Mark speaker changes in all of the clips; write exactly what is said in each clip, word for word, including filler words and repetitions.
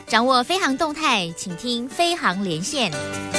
Speaker 1: 掌握飞航动态，请听飞航连线。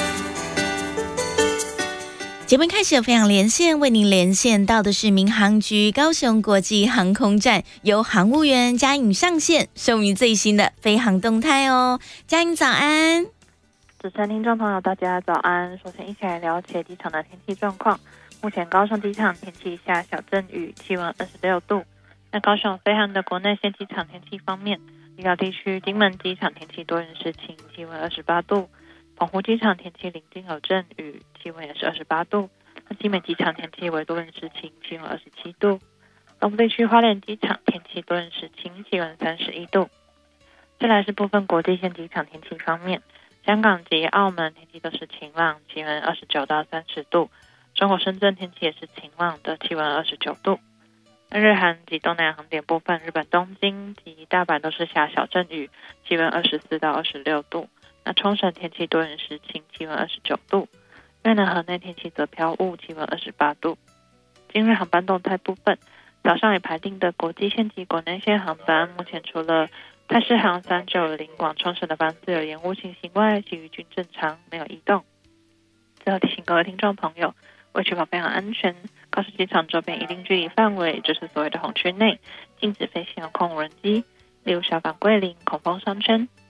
Speaker 2: 节目开始有飞航连线，为您连线到的是民航局高雄国际航空站，由航务员嘉颖上线，说明最新的飞航动态哦。嘉颖早安。
Speaker 3: 主持人、听众朋友大家早安。首先一起来了解机场的天气状况。目前高雄机场天气下小阵雨，气温二十六度。那高雄飞航的国内线机场天气方面，离岛地区金门机场天气多云时晴，气温二十八度。澎湖机场天气临近有阵雨，气温也是二十八度。那基美机场天气为多云时晴，气温二十七度。东部地区花莲机场天气多云时晴，气温三十一度。再来是部分国际线机场天气方面，香港及澳门天气都是晴朗，气温二十九到三十度。中国深圳天气也是晴朗的，气温二十九度。那日韩及东南亚航点部分，日本东京及大阪都是下小阵雨，气温二十四到二十六度。那冲绳天气多云时晴，气温二十九度。越南河内天气则飘雾，气温二十八度。今日航班动态部分，早上已排定的国际线及国内线航班，目前除了泰式航三九零往冲绳的班次有延误情形外，其余均正常，没有异动。最后提醒各位听众朋友，为确保飞行安全，高雄机场周边一定距离范围，就是所谓的红区内，禁止飞行有空无人机，例如小港桂林、孔峰商圈。